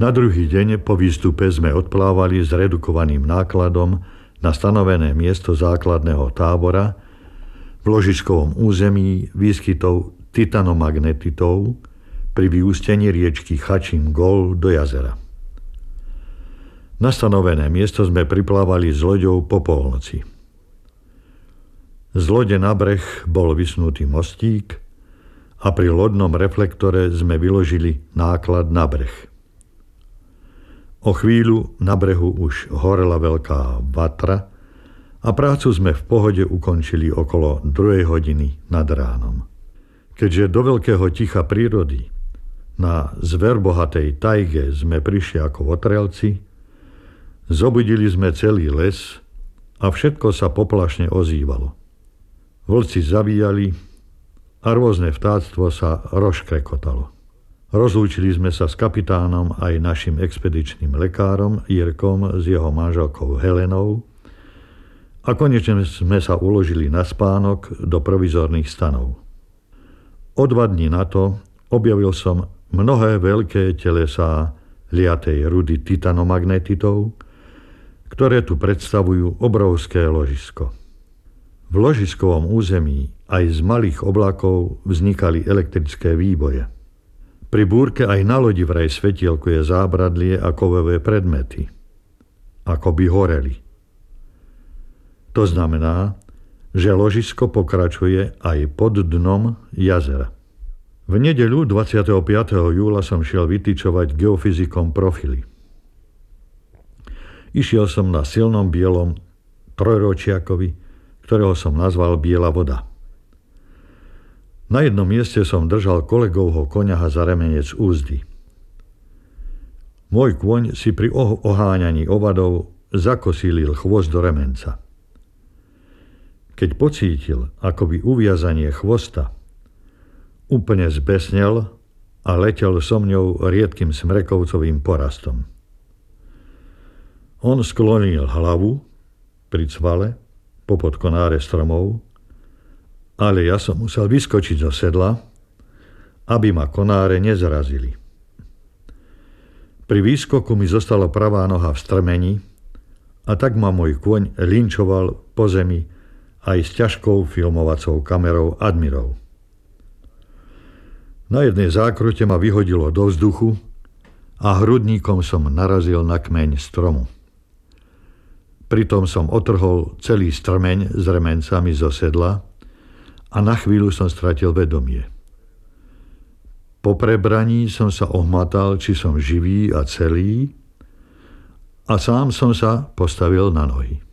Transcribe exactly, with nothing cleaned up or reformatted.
Na druhý deň po výstupe sme odplávali s redukovaným nákladom na stanovené miesto základného tábora v ložiskovom území výskytov titanomagnetitov pri vyústení riečky Chačim Gol do jazera. Na stanovené miesto sme priplávali s loďou po polnoci. Z lode na breh bol vysnutý mostík a pri lodnom reflektore sme vyložili náklad na breh. O chvíľu na brehu už horela veľká vatra a prácu sme v pohode ukončili okolo druhej hodiny nad ránom. Keďže do veľkého ticha prírody na zverbohatej tajge sme prišli ako votrelci, zobudili sme celý les a všetko sa poplašne ozývalo. Vlci zavíjali a rôzne vtáctvo sa rozkrekotalo. Rozlúčili sme sa s kapitánom aj našim expedičným lekárom Jirkom s jeho manželkou Helenou a konečne sme sa uložili na spánok do provizorných stanov. O dva dní na to objavil som mnohé veľké telesá liatej rudy titanomagnetitov, ktoré tu predstavujú obrovské ložisko. V ložiskovom území aj z malých oblakov vznikali elektrické výboje. Pri búrke aj na lodi vraj svetielkuje zábradlie a kovové predmety. Ako by horeli. To znamená, že ložisko pokračuje aj pod dnom jazera. V nedeľu dvadsiateho piateho júla som šiel vytyčovať geofyzikom profily. Išiel som na silnom bielom trojročiakovi, ktorého som nazval Biela voda. Na jednom mieste som držal kolegovho koňaha za remenec úzdy. Môj kôň si pri oháňaní ovadov zakosílil chvost do remenca. Keď pocítil akoby uviazanie chvosta, úplne zbesnel a letel so mňou riedkym smrekovcovým porastom. On sklonil hlavu pri cvale popod konáre stromov, ale ja som musel vyskočiť zo sedla, aby ma konáre nezrazili. Pri výskoku mi zostala pravá noha v strmeni a tak ma môj kôň linčoval po zemi aj s ťažkou filmovacou kamerou Admirov. Na jednej zákrute ma vyhodilo do vzduchu a hrudníkom som narazil na kmeň stromu. Pritom som otrhol celý strmeň s remencami zo sedla a na chvíľu som stratil vedomie. Po prebraní som sa ohmatal, či som živý a celý, a sám som sa postavil na nohy.